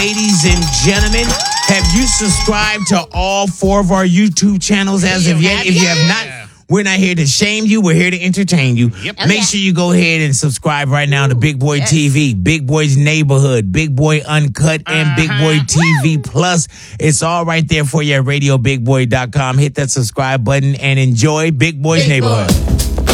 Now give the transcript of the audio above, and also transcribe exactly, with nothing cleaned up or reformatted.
ladies and gentlemen, have you subscribed to all four of our YouTube channels as of yet? If you have not, we're not here to shame you. We're here to entertain you. Yep. Make sure you go ahead and subscribe right now to Big Boy yes. T V, Big Boy's Neighborhood, Big Boy Uncut, and Uh-huh. Big Boy T V Plus. It's all right there for you at radio big boy dot com. Hit that subscribe button and enjoy Big Boy's Big Neighborhood. Boy.